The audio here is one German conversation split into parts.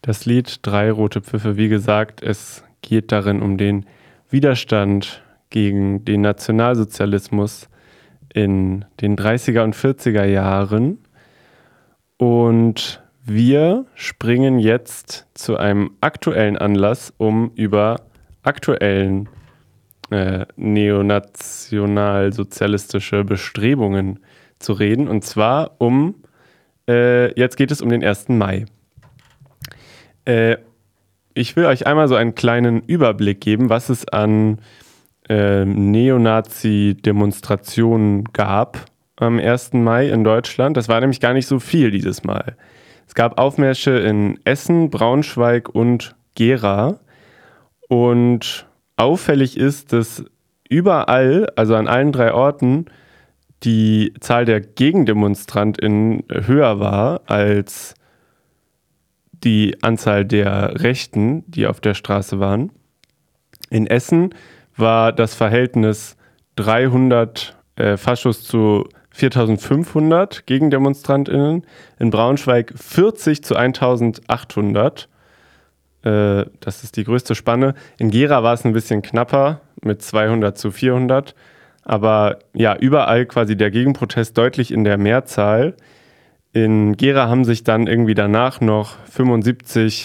Das Lied Drei rote Pfiffe, wie gesagt, es geht darin um den Widerstand gegen den Nationalsozialismus in den 30er und 40er Jahren. Und wir springen jetzt zu einem aktuellen Anlass, um über aktuellen neonationalsozialistische Bestrebungen zu reden. Und zwar jetzt geht es um den 1. Mai. Ich will euch einmal so einen kleinen Überblick geben, was es an Neonazi-Demonstrationen gab am 1. Mai in Deutschland. Das war nämlich gar nicht so viel dieses Mal. Es gab Aufmärsche in Essen, Braunschweig und Gera. Und auffällig ist, dass überall, also an allen 3 Orten, die Zahl der GegendemonstrantInnen höher war als die Anzahl der Rechten, die auf der Straße waren. In Essen war das Verhältnis 300 Faschos zu 4.500 GegendemonstrantInnen. In Braunschweig 40 zu 1.800. Das ist die größte Spanne. In Gera war es ein bisschen knapper mit 200 zu 400. Aber ja, überall quasi der Gegenprotest deutlich in der Mehrzahl. In Gera haben sich dann irgendwie danach noch 75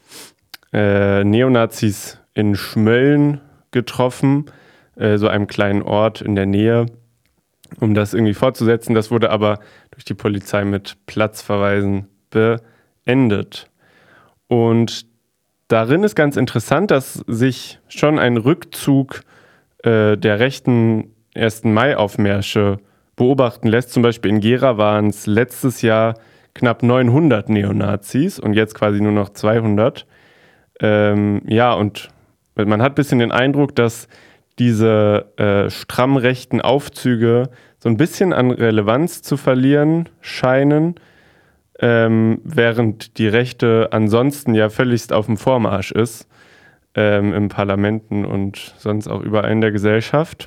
Neonazis in Schmölln getroffen, so einem kleinen Ort in der Nähe, um das irgendwie fortzusetzen. Das wurde aber durch die Polizei mit Platzverweisen beendet. Und darin ist ganz interessant, dass sich schon ein Rückzug der rechten 1. Mai-Aufmärsche beobachten lässt. Zum Beispiel in Gera waren es letztes Jahr knapp 900 Neonazis und jetzt quasi nur noch 200. Ja, und man hat ein bisschen den Eindruck, dass diese stramm rechten Aufzüge so ein bisschen an Relevanz zu verlieren scheinen, während die Rechte ansonsten ja völligst auf dem Vormarsch ist, im Parlamenten und sonst auch überall in der Gesellschaft.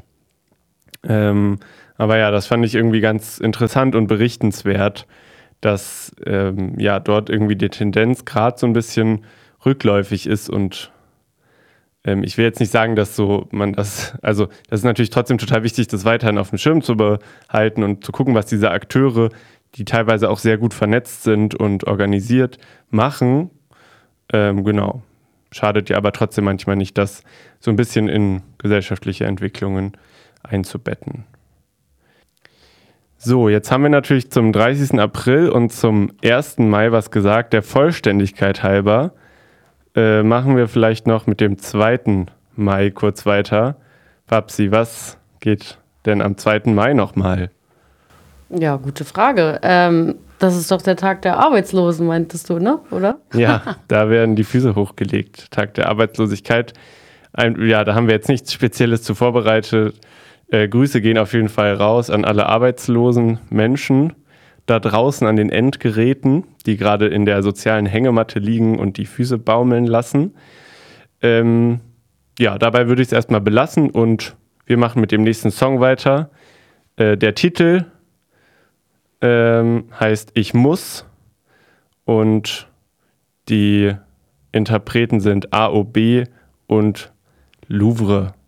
Aber ja, das fand ich irgendwie ganz interessant und berichtenswert, dass dort irgendwie die Tendenz gerade so ein bisschen rückläufig ist und ich will jetzt nicht sagen, dass das ist natürlich trotzdem total wichtig, das weiterhin auf dem Schirm zu behalten und zu gucken, was diese Akteure, die teilweise auch sehr gut vernetzt sind und organisiert, machen. Genau. Schadet ja aber trotzdem manchmal nicht, das so ein bisschen in gesellschaftliche Entwicklungen einzubetten. So, jetzt haben wir natürlich zum 30. April und zum 1. Mai was gesagt. Der Vollständigkeit halber machen wir vielleicht noch mit dem 2. Mai kurz weiter. Babsi, was geht denn am 2. Mai nochmal? Ja, gute Frage. Das ist doch der Tag der Arbeitslosen, meintest du, ne? Oder? Ja, da werden die Füße hochgelegt. Tag der Arbeitslosigkeit. Da haben wir jetzt nichts Spezielles zu vorbereitet. Grüße gehen auf jeden Fall raus an alle arbeitslosen Menschen da draußen an den Endgeräten, die gerade in der sozialen Hängematte liegen und die Füße baumeln lassen. Dabei würde ich es erstmal belassen und wir machen mit dem nächsten Song weiter. Der Titel heißt Ich muss und die Interpreten sind AOB und Louvre.